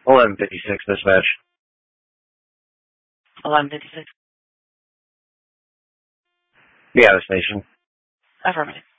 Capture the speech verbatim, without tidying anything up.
eleven fifty-six, dispatch. eleven fifty-six. Be out of station. Affirmative.